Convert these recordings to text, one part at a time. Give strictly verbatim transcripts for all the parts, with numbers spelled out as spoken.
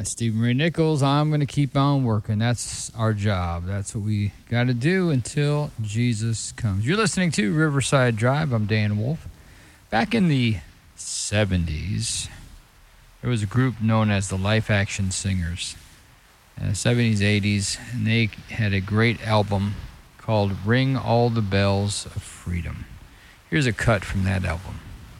That's Stephen Ray Nichols. I'm going to keep on working. That's our job. That's what we got to do until Jesus comes. You're listening to Riverside Drive. I'm Dan Wolf. Back in the seventies, there was a group known as the Life Action Singers. In the seventies, eighties, and they had a great album called Ring All the Bells of Freedom. Here's a cut from that album.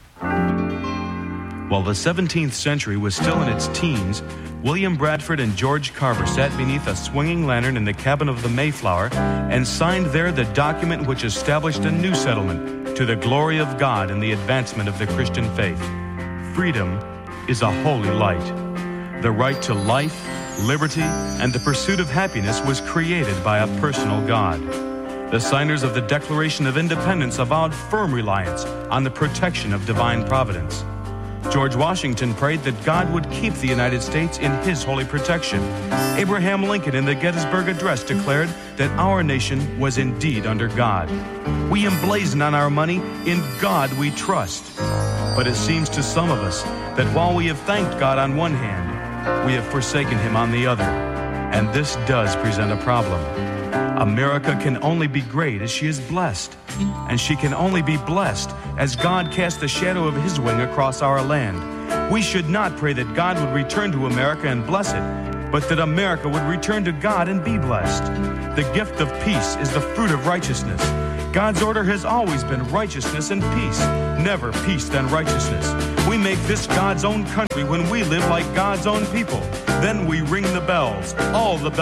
While the seventeenth century was still in its teens, William Bradford and George Carver sat beneath a swinging lantern in the cabin of the Mayflower and signed there the document which established a new settlement to the glory of God and the advancement of the Christian faith. Freedom is a holy light. The right to life, liberty, and the pursuit of happiness was created by a personal God. The signers of the Declaration of Independence avowed firm reliance on the protection of divine providence. George Washington prayed that God would keep the United States in his holy protection. Abraham Lincoln in the Gettysburg Address declared that our nation was indeed under God. We emblazon on our money, in God we trust. But it seems to some of us that while we have thanked God on one hand, we have forsaken him on the other. And this does present a problem. America can only be great as she is blessed, and she can only be blessed as God casts the shadow of his wing across our land. We should not pray that God would return to America and bless it, but that America would return to God and be blessed. The gift of peace is the fruit of righteousness. God's order has always been righteousness and peace, never peace then righteousness. We make this God's own country when we live like God's own people. Then we ring the bells, all the bells.